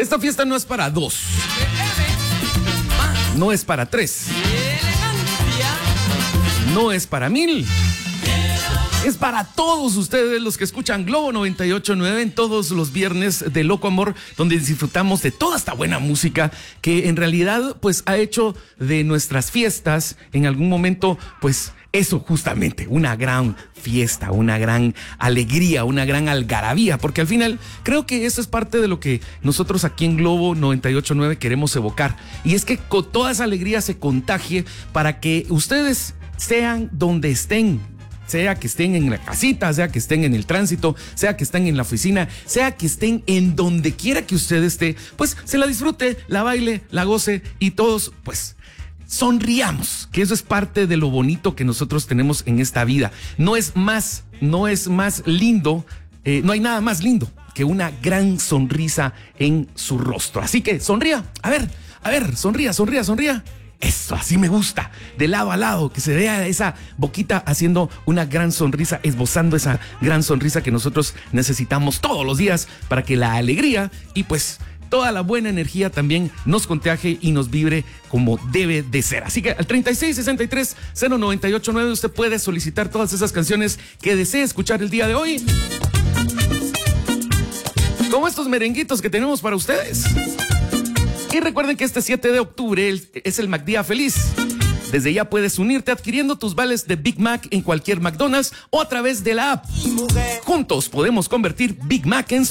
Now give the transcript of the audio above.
Esta fiesta no es para 2. No es para 3. No es para 1000. Es para todos ustedes los que escuchan Globo 98.9 en todos los viernes de Loco Amor, donde disfrutamos de toda esta buena música que en realidad pues ha hecho de nuestras fiestas en algún momento pues eso justamente, una gran fiesta, una gran alegría, una gran algarabía, porque al final creo que eso es parte de lo que nosotros aquí en Globo 98.9 queremos evocar, y es que con toda esa alegría se contagie para que ustedes sean donde estén, sea que estén en la casita, sea que estén en el tránsito, sea que estén en la oficina, sea que estén en donde quiera que usted esté, pues se la disfrute, la baile, la goce y todos pues sonriamos, que eso es parte de lo bonito que nosotros tenemos en esta vida. No es más lindo, no hay nada más lindo que una gran sonrisa en su rostro. Así que sonría, a ver, sonría. Eso, así me gusta, de lado a lado, que se vea esa boquita haciendo una gran sonrisa, esbozando esa gran sonrisa que nosotros necesitamos todos los días para que la alegría y pues toda la buena energía también nos contagie y nos vibre como debe de ser. Así que al 3663-0989 usted puede solicitar todas esas canciones que desee escuchar el día de hoy, como estos merenguitos que tenemos para ustedes. Y recuerden que este 7 de octubre es el McDía Feliz. Desde ya puedes unirte adquiriendo tus vales de Big Mac en cualquier McDonald's o a través de la app. Juntos podemos convertir Big Mac en